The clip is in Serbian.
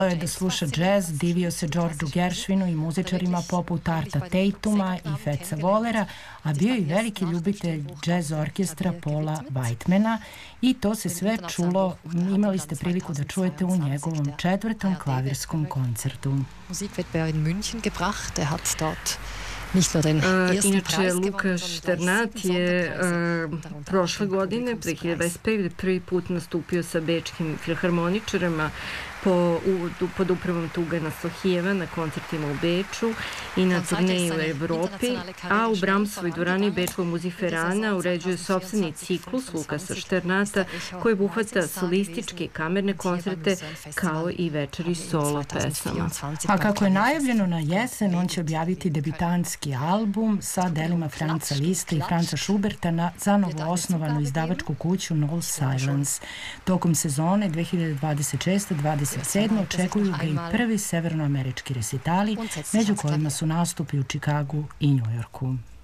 je da sluša džez, divio se Georgeu Gershwinu i muzičarima poput Arta Tatuma i Feca Wolera, a bio i veliki ljubitelj džez orkestra Paula Whitemana i to se sve čulo, imali ste priliku da čujete u njegovom 4. klavirskom koncertu. Musikwettbewerb in München gebracht. hat dort Inače, Luka Šternat je prošle godine, 2025. prvi put nastupio sa bečkim filharmoničarima pod upravom Tugana Sohijeva na koncertima u Beču i na turneji u Evropi, a u Brahmsovoj dvorani Bečkog Muziferana uređuje sopstveni ciklus Lukasa Šternata koji obuhvata solističke i kamerne koncerte kao i večeri solo pesama. A kako je najavljeno na jesen, on će objaviti debitanski album sa delima Franca Lista i Franca Schuberta za novoosnovanu izdavačku kuću No Silence. Tokom sezone 2026-2027 očekuju ga i prvi severnoamerički resitali, među kojima su nastupi u Čikagu i Njujorku.